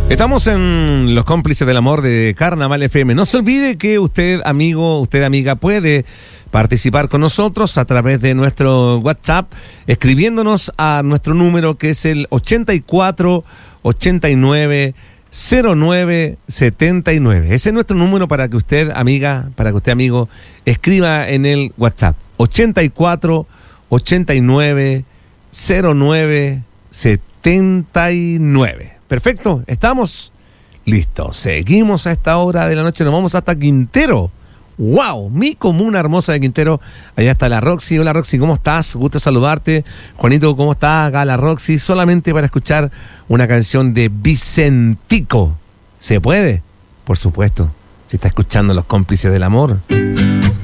Estamos en Los Cómplices del Amor de Carnaval FM. No se olvide que usted, amigo, usted, amiga, puede participar con nosotros a través de nuestro WhatsApp, escribiéndonos a nuestro número que es el 84 89 09 79. Ese es nuestro número para que usted, amiga, para que usted, amigo, escriba en el WhatsApp. 84 89 09 79. Perfecto, estamos listos. Seguimos a esta hora de la noche, nos vamos hasta Quintero. ¡Wow! Mi comuna hermosa de Quintero. Allá está la Roxy. Hola Roxy, ¿cómo estás? Gusto saludarte. Juanito, ¿cómo estás? Acá la Roxy. Solamente para escuchar una canción de Vicentico. ¿Se puede? Por supuesto. Si está escuchando Los Cómplices del Amor.